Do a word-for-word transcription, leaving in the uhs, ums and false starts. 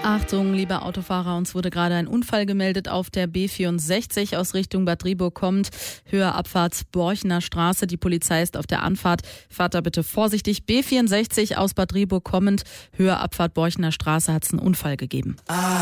Achtung, liebe Autofahrer, uns wurde gerade ein Unfall gemeldet auf der B vierundsechzig aus Richtung Bad Driburg kommt. Höhe Abfahrt Borchener Straße. Die Polizei ist auf der Anfahrt. Fahrt da bitte vorsichtig. B vierundsechzig aus Bad Driburg kommend. Höhe Abfahrt Borchener Straße hat es einen Unfall gegeben.